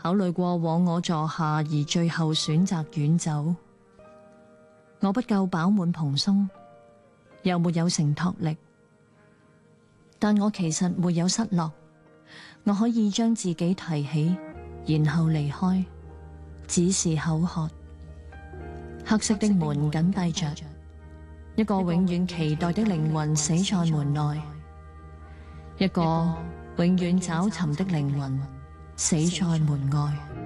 考慮過往我座下，而最後選擇遠走。我不夠飽滿蓬鬆，又沒有承托力，但我其實沒有失落。我可以將自己提起，然後離開，只是口渴。黑色的門緊閉着，一個永遠期待的靈魂死在門內，一個永遠找尋的靈魂死在門外。